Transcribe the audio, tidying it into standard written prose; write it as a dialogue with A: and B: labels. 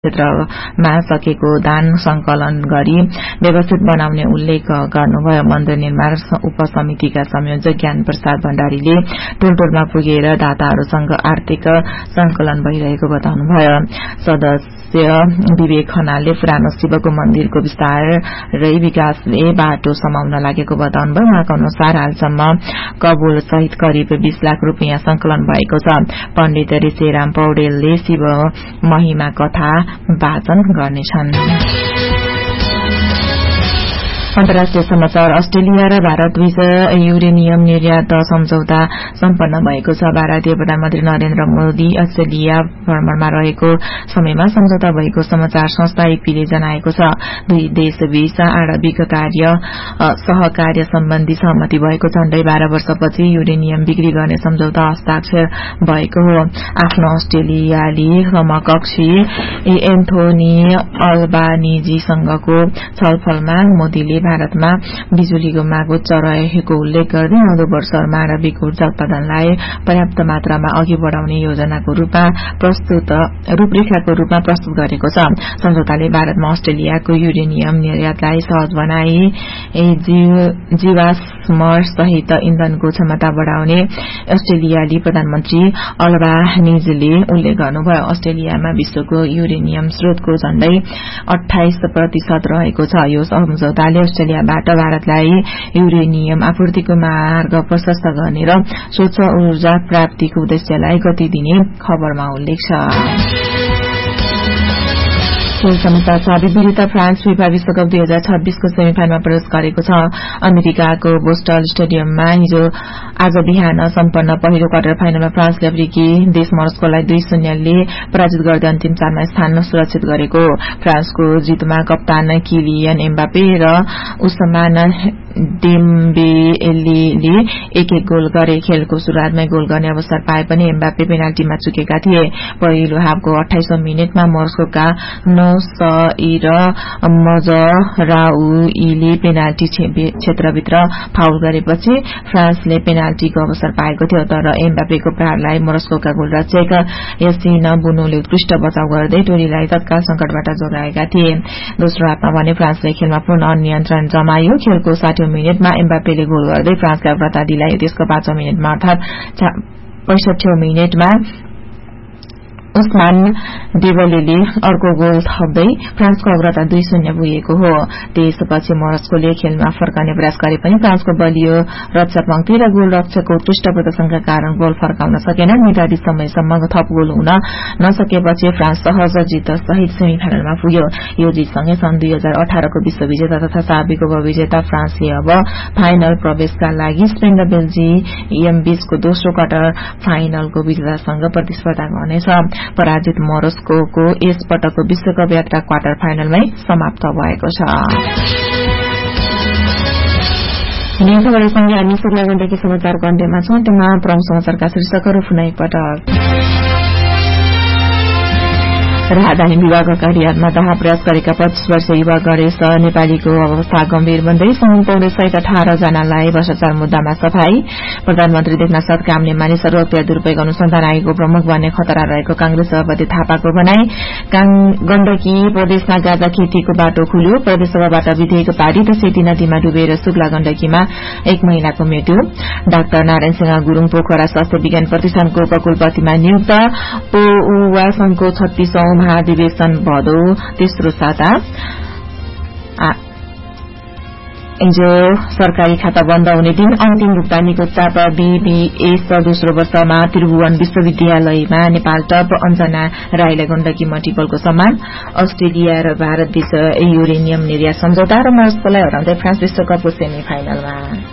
A: क्षेत्रमा सकेको दान संकलन गरी व्यवस्थित बनाउने उल्लेख गर्नुभयो। मन्दिर निर्माण उपसमितिका संयोजक ज्ञान प्रसाद भण्डारीले टोलटोलमा पुगेर दाताहरूसँग आर्थिक संकलन भइरहेको बताउनुभयो। सदस्य विवेक खनालले पुरानो शिवको मन्दिरको विस्तारै विकासले बाटो समाउन लागेको बताउनुभयो। उहाँको अनुसार हालसम्म कबुल सहित करिब 20 लाख रुपियाँ संकलन भएको छ। पण्डित ऋषिराम पौडेलले शिव महिमा कथा वाचन गर्नेछन्। अन्तर्राष्ट्रिय समाचार। अस्ट्रेलिया र भारत बीच युरेनियम निर्यात सम्झौता सम्पन्न भएको छ। भारतीय प्रधानमन्त्री नरेन्द्र मोदी अस्ट्रेलिया भ्रमणमा रहेको समयमा सम्झौता भएको समाचार संस्था एपीले जनाएको छ। दुई देशबीच आणविक सहकार्य सम्बन्धी सहमति भएको झण्डै 12 वर्षपछि युरेनियम बिक्री गर्ने सम्झौता हस्ताक्षर भएको हो। आफ्नो अस्ट्रेलियाली समकक्षी एन्थोनी अल्बानीजीसँगको छलफलमा मोदीले भारतमा बिजुलीको माग उच्च रहेको उल्लेख गर्दै आउँदो वर्षहरूमा आणविक ऊर्जा उत्पादनलाई पर्याप्त मात्रामा अघि बढाउने योजनाको रूपरेखाको रूपमा प्रस्तुत गरेको छ। सम्झौताले भारतमा अस्ट्रेलियाको युरेनियम निर्यातलाई सहज बनाई जीवाश्म सहित इन्धनको क्षमता बढ़ाउने अस्ट्रेलियाली प्रधानमन्त्री अल्बानीजले उल्लेख गर्नुभयो। अस्ट्रेलियामा विश्वको युरेनियम स्रोतको झण्डै 28% रहेको छ। यो सम्झौताले अस्ट्रेलियाबाट भारतलाई युरेनियम आपूर्तिको मार्ग प्रशस्त गर्ने र स्वच्छ ऊर्जा प्राप्तिको उद्देश्यलाई गति दिने खबरमा उल्लेख छ। खेल समाचार छ। विजेता फ्रान्स फिफा विश्वकप 2026 को सेमिफाइनलमा प्रवेश गरेको छ। अमेरिकाको बोस्टल स्टेडियममा आज बिहान सम्पन्न पहिलो क्वार्टर फाइनलमा फ्रान्सले अफ्रिकी देश मोरक्कोलाई 2-0 ले पराजित गर्दै अन्तिम 4मा स्थान सुरक्षित गरेको। फ्रान्सको जितमा कप्तान किलियन एम्बापे र उस्मान डेम्बेलेले एक गोल गरे। खेलको शुरूआतमै गोल गर्ने अवसर पाए पनि एम्बापे पेनाल्टीमा चुकेका थिए। पहिलो हाफको 28औं मिनेटमा मोरक्कोका नौसईर मजराउईले पेनाल्टी क्षेत्रभित्र फाउल गरेपछि फ्रान्सले पेनाल्टीको अवसर पाएको थियो। तर एम्बापेको प्रहारलाई मोरक्कोका गोलरक्षक यासिन बुनोले उत्कृष्ट बचाव गर्दै टोलीलाई तत्काल संकटबाट जोगाएका थिए। दोस्रो हाफमा भने फ्रान्सले खेलमा पूर्ण नियन्त्रण जमायो। खेलको 60औं मिनेटमा एम्बापेले गोल गर्दै फ्रान्सलाई अग्रता दिलायो। त्यसको 5औं मिनेटमा अर्थात 65औं मिनेटमा उस्मान डेम्बेलेले अर्को गोल थप्दै फ्रान्सको अग्रता 2-0 पुगेको हो। त्यसपछि मोरक्कोले खेलमा फर्काउने प्रयास गरे पनि फ्रान्सको बलियो रक्षक पंक्ति र गोलरक्षकको उत्कृष्ट प्रदर्शनका कारण गोल फर्काउन सकेन। निर्धारित समयसम्म थप गोल हुन नसकेपछि फ्रान्स सहज जित सहित सेमिफाइनलमा पुग्यो। यो जितसँगै सन् 2018 को विश्व विजेता तथा साबिक उपविजेता फ्रान्सले अब फाइनल प्रवेशका लागि स्पेन र बेल्जियम बीचको दोस्रो क्वार्टर फाइनलको विजेतासँग प्रतिस्पर्धा गर्नेछ। पराजित मोरक्कोको यस पटकको विश्वकप यात्रा क्वार्टर फाइनलमै समाप्त भएको छ। खबरसँगै हामी सुरुवातदेखि समाचारको अन्त्यमा छौं। त्यहाँ प्रमुख समाचारका शीर्षकहरू पुनः एकपटक। राजधानी विभागका रियादमा दाह प्रयास गरेका 25 वर्षीय युवा गणेश नेपालीको अवस्था गम्भीर बन्दै सुनिल पौडेल सहित 18 जनालाई भ्रष्टाचार मुद्दामा सफाई। प्रधानमन्त्री देख्नसाथ कामले मानिसहरू हत्या दुरूपयोग अनुसन्धान आयोगको प्रमुख बन्ने खतरा रहेको कांग्रेस सभापति थापाको भनाई। गण्डकी प्रदेशमा गाँजा खेतीको बाटो खुल्यो। प्रदेशसभाबाट विधेयक पारित। सेती नदीमा डुबेर शुक्ला गण्डकीमा एक महिलाको मृत्यु। डाक्टर नारायण सिंह गुरूङ पोखरा स्वास्थ्य विज्ञान प्रतिष्ठानको उपकुलपतिमा नियुक्त। पौवा संघको 36औं महाधिवेशन भदौ तेस्रो साता। हिजो सरकारी खाता बन्द हुने दिन अन्तिम भुक्तानीको चाप। बीबीएस दोस्रो वर्षमा त्रिभुवन विश्वविद्यालयमा नेपाल टप। अञ्जना राईलाई गण्डकी मल्टिपलको सम्मान। अस्ट्रेलिया र भारत बीच युरेनियम निर्यात सम्झौता र मोरक्कोलाई हराउँदै फ्रान्स विश्वकपको सेमी फाइनलमा।